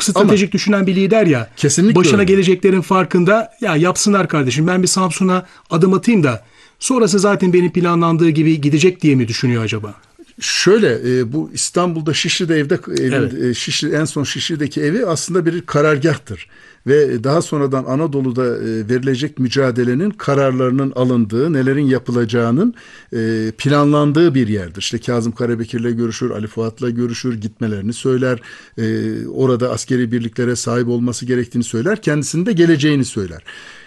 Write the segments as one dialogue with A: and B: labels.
A: stratejik düşünen bir lider ya.
B: Kesinlikle
A: başına
B: öyle.
A: Geleceklerin farkında. Ya yapsınlar kardeşim, ben bir Samsun'a adım atayım da sonrası zaten benim planlandığı gibi gidecek diye mi düşünüyor acaba?
B: Şöyle bu İstanbul'da Şişli'de
A: Evet.
B: En son Şişli'deki evi aslında bir karargahtır. Ve daha sonradan Anadolu'da verilecek mücadelenin kararlarının alındığı, nelerin yapılacağının planlandığı bir yerdir. İşte Kazım Karabekir'le görüşür, Ali Fuat'la görüşür, gitmelerini söyler. Orada askeri birliklere sahip olması gerektiğini söyler. Kendisinin de geleceğini söyler.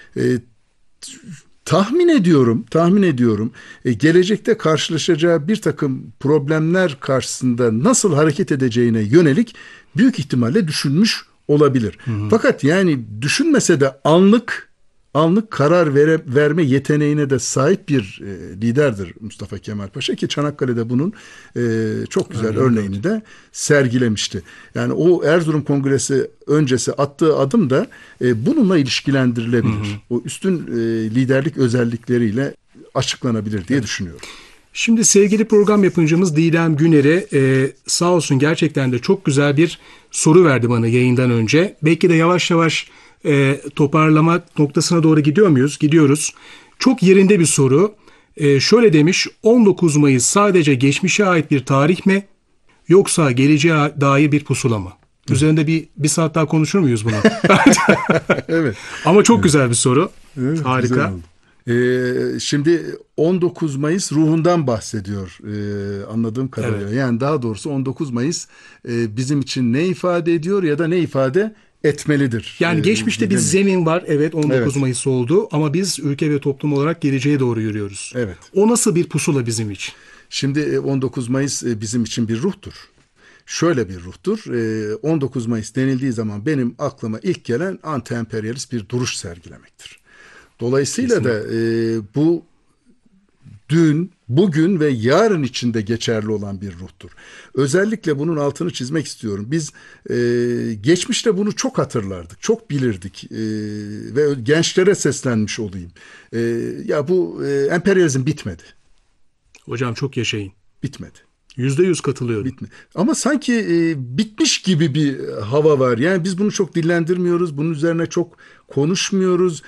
B: Tahmin ediyorum gelecekte karşılaşacağı bir takım problemler karşısında nasıl hareket edeceğine yönelik büyük ihtimalle düşünmüş olabilir. Fakat yani düşünmese de anlık karar verme yeteneğine de sahip bir liderdir Mustafa Kemal Paşa, ki Çanakkale'de bunun çok güzel örneğini de sergilemişti. Yani o Erzurum Kongresi öncesi attığı adım da bununla ilişkilendirilebilir. O üstün liderlik özellikleriyle açıklanabilir diye düşünüyorum.
A: Şimdi sevgili program yapımcımız Didem Güner'e sağ olsun gerçekten de çok güzel bir soru verdi bana yayından önce. Belki de yavaş yavaş toparlamak noktasına doğru gidiyor muyuz? Gidiyoruz. Çok yerinde bir soru. Şöyle demiş: 19 Mayıs sadece geçmişe ait bir tarih mi, yoksa geleceğe dair bir pusula mı? Üzerinde bir saat daha konuşur muyuz buna?
B: Evet.
A: Ama çok güzel bir soru.
B: Evet,
A: harika.
B: Şimdi 19 Mayıs ruhundan bahsediyor anladığım kadarıyla.
A: Evet.
B: Yani daha doğrusu 19 Mayıs bizim için ne ifade ediyor ya da ne ifade etmelidir.
A: Yani geçmişte bir zemin var. Evet, 19
B: Evet.
A: Mayıs oldu ama biz ülke ve toplum olarak geleceğe doğru yürüyoruz.
B: Evet.
A: O nasıl bir pusula bizim için?
B: Şimdi 19 Mayıs bizim için bir ruhtur. Şöyle bir ruhtur. 19 Mayıs denildiği zaman benim aklıma ilk gelen anti-emperyalist bir duruş sergilemektir. Dolayısıyla da bu dün, bugün ve yarın içinde geçerli olan bir ruhtur. Özellikle bunun altını çizmek istiyorum. Biz geçmişte bunu çok hatırlardık, çok bilirdik ve gençlere seslenmiş olayım. Ya bu emperyalizm bitmedi.
A: Hocam çok yaşayın.
B: Bitmedi.
A: %100 katılıyorum.
B: Ama sanki bitmiş gibi bir hava var. Yani biz bunu çok dillendirmiyoruz. Bunun üzerine çok konuşmuyoruz.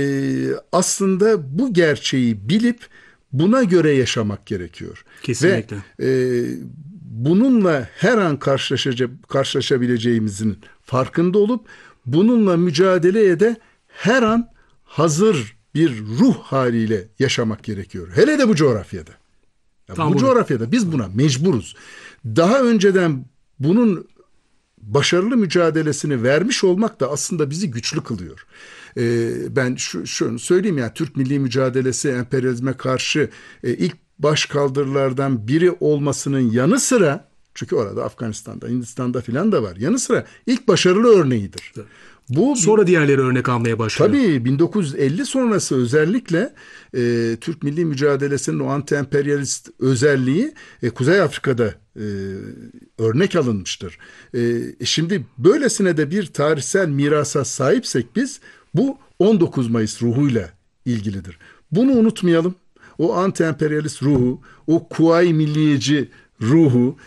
B: Aslında bu gerçeği bilip buna göre yaşamak gerekiyor.
A: Kesinlikle.
B: Ve bununla her an karşılaşabileceğimizin farkında olup bununla mücadeleye de her an hazır bir ruh haliyle yaşamak gerekiyor. Hele de bu coğrafyada. Bu coğrafyada biz buna mecburuz. Daha önceden bunun başarılı mücadelesini vermiş olmak da aslında bizi güçlü kılıyor. Ben şunu söyleyeyim, ya Türk milli mücadelesi emperyalizme karşı ilk başkaldırılardan biri olmasının yanı sıra, çünkü orada Afganistan'da, Hindistan'da filan da var, yanı sıra ilk başarılı örneğidir.
A: Sonra diğerleri örnek almaya başlıyor.
B: Tabii 1950 sonrası özellikle Türk milli mücadelesinin o anti-emperyalist özelliği Kuzey Afrika'da örnek alınmıştır. Şimdi böylesine de bir tarihsel mirasa sahipsek biz, bu 19 Mayıs ruhuyla ilgilidir. Bunu unutmayalım. O anti-emperyalist ruhu, o Kuvayi Milliyeci ruhu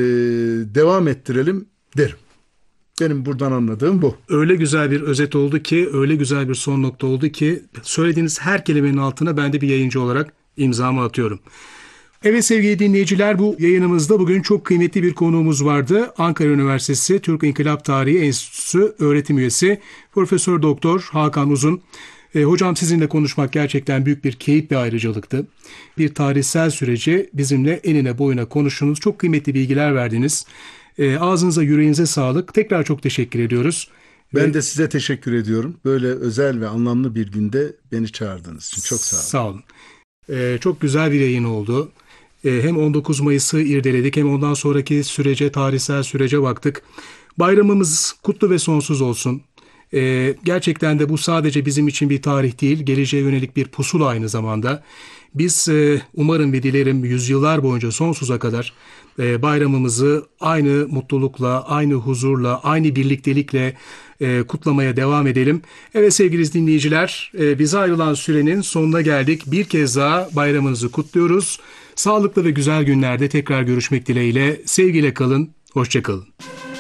B: devam ettirelim derim. Benim buradan anladığım bu.
A: Öyle güzel bir özet oldu ki, öyle güzel bir son nokta oldu ki, söylediğiniz her kelimenin altına ben de bir yayıncı olarak imzamı atıyorum. Evet sevgili dinleyiciler, bu yayınımızda bugün çok kıymetli bir konuğumuz vardı. Ankara Üniversitesi Türk İnkılap Tarihi Enstitüsü öğretim üyesi Profesör Doktor Hakan Uzun. Hocam, sizinle konuşmak gerçekten büyük bir keyif ve ayrıcalıktı. Bir tarihsel süreci bizimle enine boyuna konuştunuz. Çok kıymetli bilgiler verdiniz. Ağzınıza, yüreğinize sağlık. Tekrar çok teşekkür ediyoruz.
B: Ben de size teşekkür ediyorum. Böyle özel ve anlamlı bir günde beni çağırdığınız için çok sağ olun.
A: Sağ olun. Çok güzel bir yayın oldu. Hem 19 Mayıs'ı irdeledik, hem ondan sonraki sürece, tarihsel sürece baktık. Bayramımız kutlu ve sonsuz olsun. Gerçekten de bu sadece bizim için bir tarih değil, geleceğe yönelik bir pusula aynı zamanda. Biz umarım ve dilerim yüzyıllar boyunca sonsuza kadar bayramımızı aynı mutlulukla, aynı huzurla, aynı birliktelikle kutlamaya devam edelim. Evet sevgili dinleyiciler, bize ayrılan sürenin sonuna geldik. Bir kez daha bayramınızı kutluyoruz. Sağlıklı ve güzel günlerde tekrar görüşmek dileğiyle. Sevgiyle kalın, hoşça kalın.